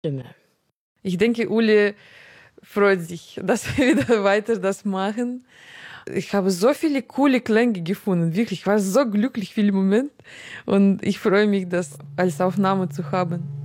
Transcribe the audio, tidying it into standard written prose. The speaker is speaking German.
Stimme. Ich denke, Uli freut sich, dass wir wieder weiter das machen. Ich habe so viele coole Klänge gefunden. Wirklich, ich war so glücklich für den Moment. Und ich freue mich, das als Aufnahme zu haben.